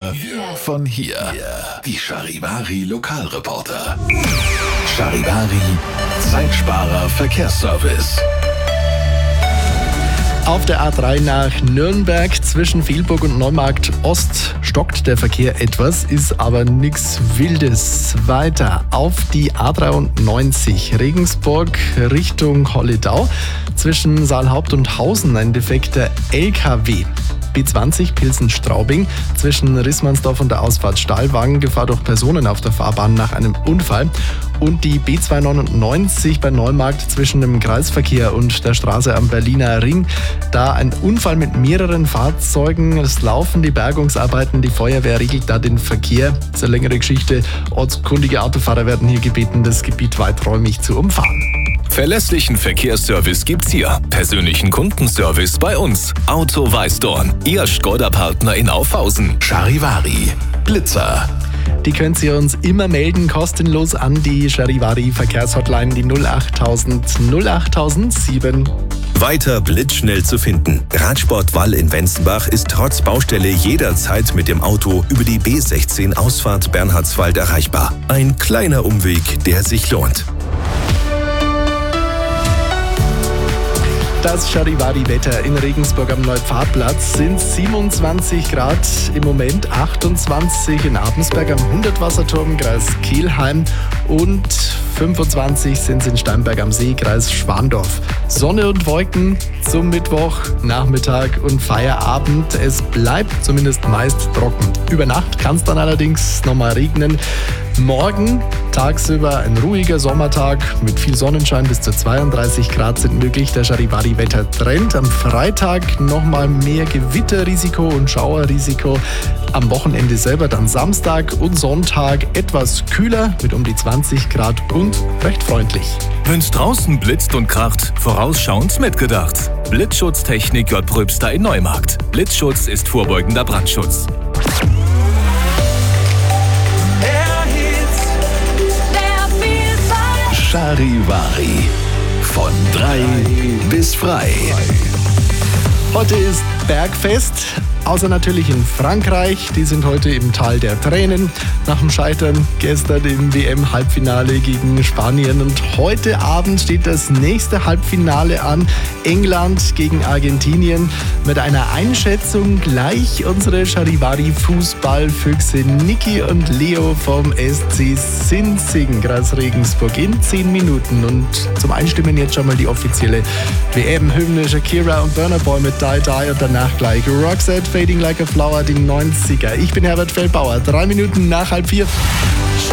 von hier. Die Charivari Lokalreporter. Charivari Zeitsparer Verkehrsservice. Auf der A3 nach Nürnberg zwischen Velburg und Neumarkt Ost stockt der Verkehr etwas, ist aber nichts Wildes. Weiter auf die A93 Regensburg Richtung Holledau zwischen Saalhaupt und Hausen ein defekter LKW. B20 Pilsen-Straubing zwischen Rissmannsdorf und der Ausfahrt Stahlwagen, Gefahr durch Personen auf der Fahrbahn nach einem Unfall. Und die B299 bei Neumarkt zwischen dem Kreisverkehr und der Straße am Berliner Ring. Da ein Unfall mit mehreren Fahrzeugen. Es laufen die Bergungsarbeiten, die Feuerwehr regelt da den Verkehr. Das ist eine längere Geschichte. Ortskundige Autofahrer werden hier gebeten, das Gebiet weiträumig zu umfahren. Verlässlichen Verkehrsservice gibt's hier. Persönlichen Kundenservice bei uns. Auto Weißdorn, Ihr Škoda-Partner in Aufhausen. Charivari Blitzer. Die könnt ihr uns immer melden, kostenlos an die Charivari Verkehrshotline, die 08000 08007. Weiter blitzschnell zu finden. Radsport Wall in Wenzenbach ist trotz Baustelle jederzeit mit dem Auto über die B16 Ausfahrt Bernhardswald erreichbar. Ein kleiner Umweg, der sich lohnt. Das Charivari-Wetter in Regensburg am Neupfarrplatz sind 27 Grad im Moment, 28 in Abensberg am Hundertwasserturm, Kreis Kelheim und 25 sind es in Steinberg am See, Kreis Schwandorf. Sonne und Wolken zum Mittwoch, Nachmittag und Feierabend. Es bleibt zumindest meist trocken. Über Nacht kann es dann allerdings nochmal regnen. Morgen tagsüber ein ruhiger Sommertag mit viel Sonnenschein, bis zu 32 Grad sind möglich. Der Charivari-Wetter-Trend. Am Freitag nochmal mehr Gewitterrisiko und Schauerrisiko. Am Wochenende selber dann Samstag und Sonntag etwas kühler mit um die 20 Grad und recht freundlich. Wenn's draußen blitzt und kracht, vorausschauend mitgedacht. Blitzschutztechnik J. Pröbster in Neumarkt. Blitzschutz ist vorbeugender Brandschutz. Charivari. Von 3 bis frei. Heute ist Bergfest, außer natürlich in Frankreich. Die sind heute im Tal der Tränen nach dem Scheitern gestern im WM-Halbfinale gegen Spanien. Und heute Abend steht das nächste Halbfinale an. England gegen Argentinien. Mit einer Einschätzung gleich unsere Charivari-Fußballfüchse Niki und Leo vom SC Sinzing, Kreis Regensburg, in 10 Minuten. Und zum Einstimmen jetzt schon mal die offizielle WM-Hymne Shakira und Burna Boy mit Die Die und danach gleich Roxette, Fading Like a Flower, die 90er. Ich bin Herbert Feldbauer, 3 Minuten nach 3:30.